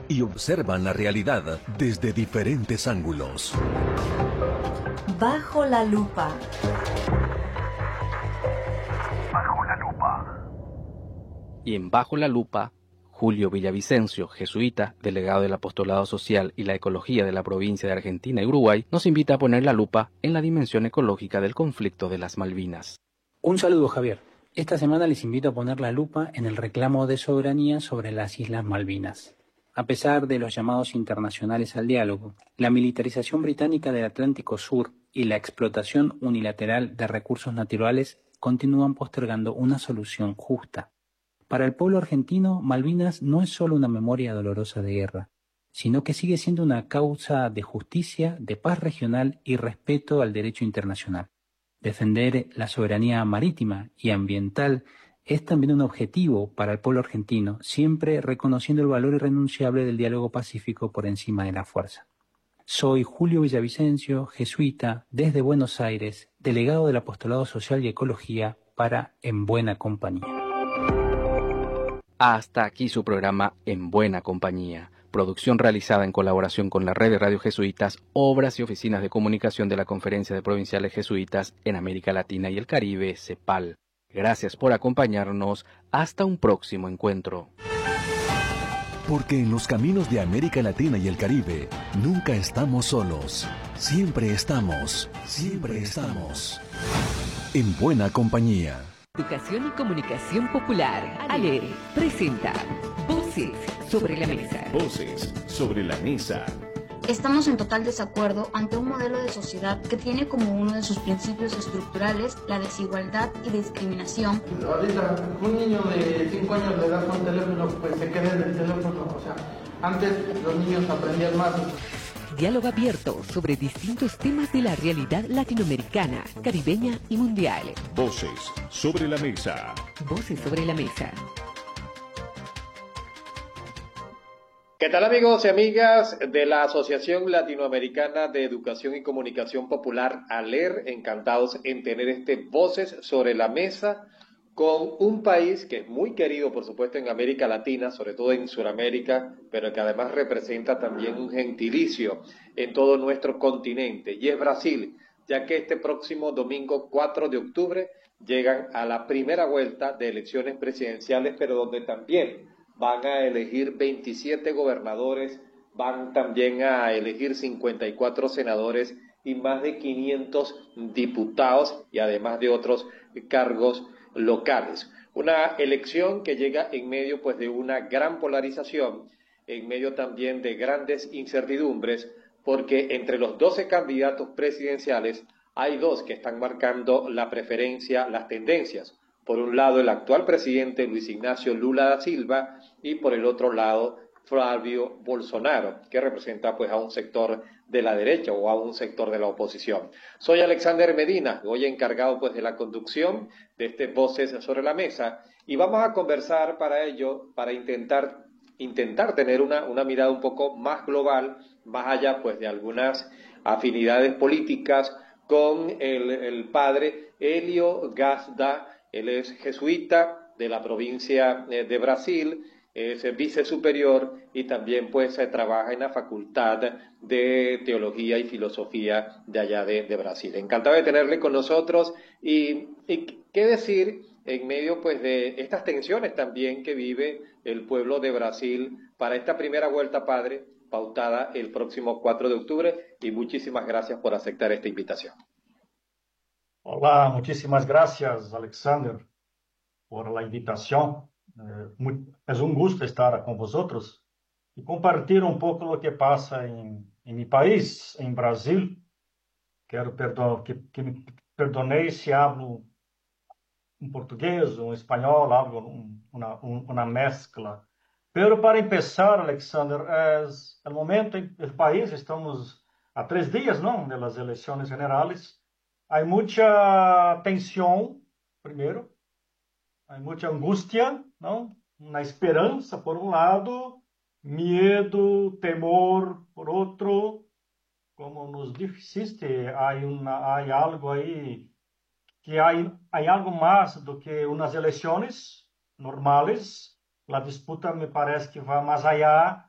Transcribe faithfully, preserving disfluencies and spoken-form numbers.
y observan la realidad desde diferentes ángulos. Bajo la lupa. Bajo la lupa. Y en Bajo la lupa, Julio Villavicencio, jesuita, delegado del Apostolado Social y la Ecología de la provincia de Argentina y Uruguay, nos invita a poner la lupa en la dimensión ecológica del conflicto de las Malvinas. Un saludo, Javier. Esta semana les invito a poner la lupa en el reclamo de soberanía sobre las Islas Malvinas. A pesar de los llamados internacionales al diálogo, la militarización británica del Atlántico Sur y la explotación unilateral de recursos naturales continúan postergando una solución justa. Para el pueblo argentino, Malvinas no es solo una memoria dolorosa de guerra, sino que sigue siendo una causa de justicia, de paz regional y respeto al derecho internacional. Defender la soberanía marítima y ambiental es también un objetivo para el pueblo argentino, siempre reconociendo el valor irrenunciable del diálogo pacífico por encima de la fuerza. Soy Julio Villavicencio, jesuita, desde Buenos Aires, delegado del Apostolado Social y Ecología para En Buena Compañía. Hasta aquí su programa En Buena Compañía, producción realizada en colaboración con la Red de Radio Jesuitas, Obras y Oficinas de Comunicación de la Conferencia de Provinciales Jesuitas en América Latina y el Caribe, CEPAL. Gracias por acompañarnos. Hasta un próximo encuentro. Porque en los caminos de América Latina y el Caribe, nunca estamos solos. Siempre estamos, siempre estamos. En Buena Compañía. Educación y Comunicación Popular, ALER, presenta Voces sobre la Mesa. Voces sobre la Mesa. Estamos en total desacuerdo ante un modelo de sociedad que tiene como uno de sus principios estructurales la desigualdad y discriminación. Ahorita un niño de cinco años le das un teléfono, pues se queda en el teléfono. O sea, antes los niños aprendían más. Diálogo abierto sobre distintos temas de la realidad latinoamericana, caribeña y mundial. Voces sobre la Mesa. Voces sobre la Mesa. ¿Qué tal, amigos y amigas de la Asociación Latinoamericana de Educación y Comunicación Popular, ALER? Encantados en tener este Voces sobre la Mesa con un país que es muy querido, por supuesto, en América Latina, sobre todo en Sudamérica, pero que además representa también un gentilicio en todo nuestro continente, y es Brasil, ya que este próximo domingo cuatro de octubre llegan a la primera vuelta de elecciones presidenciales, pero donde también van a elegir veintisiete gobernadores, van también a elegir cincuenta y cuatro senadores y más de quinientos diputados y además de otros cargos locales. Una elección que llega en medio pues de una gran polarización, en medio también de grandes incertidumbres, porque entre los doce candidatos presidenciales hay dos que están marcando la preferencia, las tendencias. Por un lado, el actual presidente Luis Ignacio Lula da Silva y por el otro lado, Flavio Bolsonaro, que representa pues a un sector de la derecha o a un sector de la oposición. Soy Alexander Medina, hoy encargado pues de la conducción de este Voces sobre la Mesa, y vamos a conversar para ello, para intentar, intentar tener una, una mirada un poco más global, más allá pues de algunas afinidades políticas, con el, el padre Hélio Gasda. Él es jesuita de la provincia de Brasil, es vice superior y también pues trabaja en la Facultad de Teología y Filosofía de allá de, de Brasil. Encantado de tenerle con nosotros y, y qué decir en medio pues de estas tensiones también que vive el pueblo de Brasil para esta primera vuelta, padre, pautada el próximo cuatro de octubre, y muchísimas gracias por aceptar esta invitación. Hola, muchísimas gracias, Alexander, por la invitación. Eh, es un gusto estar con vosotros y compartir un poco lo que pasa en, en mi país, en Brasil. Quero perdão, que, que me perdonéis si hablo um português, um espanhol, algo, um, uma, um, uma mezcla. Pero para empezar, Alexander, es el momento en el país, estamos a tres días, ¿no?, de las elecciones generales. Hay mucha tensión, primero, hay mucha angustia, ¿no? Una esperanza, por un lado, miedo, temor, por otro. Como nos dijiste, hay, una, hay algo ahí, que hay, hay algo más do que unas elecciones normales. La disputa me parece que va más allá